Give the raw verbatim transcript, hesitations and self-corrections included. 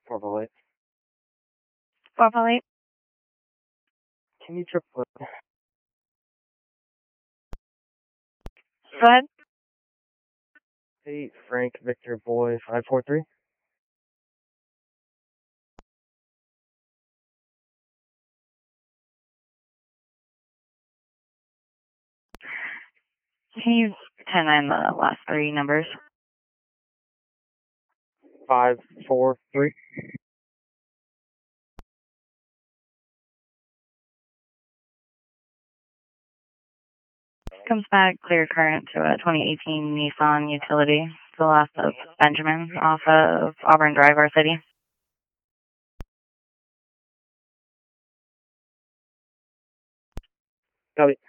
Bravo eight. Bravo eight. Can you triple it? Go ahead. Eight Frank Victor Boy five four three. Can you ten nine the last three numbers? Five four three. Comes back clear current to a twenty eighteen Nissan Utility. The last of Benjamin off of Auburn Drive, our city. Copy.